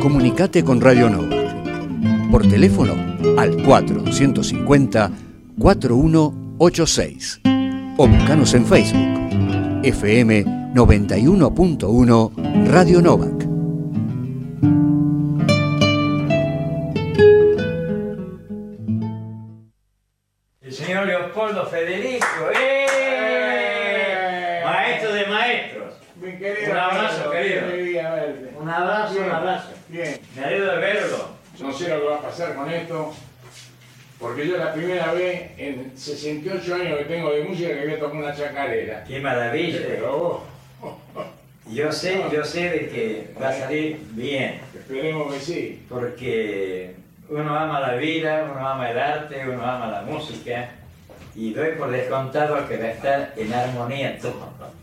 Comunicate con Radio Novak. Por teléfono al 4150-4186. O buscanos en Facebook. FM 91.1 Radio Novak. El señor Leopoldo Federico, maestro de maestros. Bien, querido. Un abrazo, querido. Un abrazo, Bien. un abrazo. Bien. Me alegro de verlo. No sé lo que va a pasar con esto, porque yo la primera vez en 68 años que tengo de música que voy a tocar una chacarera. Qué maravilla. Pero Yo sé de que va a salir bien, esperemos que sí. porque uno ama la vida, uno ama el arte, uno ama la música, y doy por descontado que va a estar en armonía todo.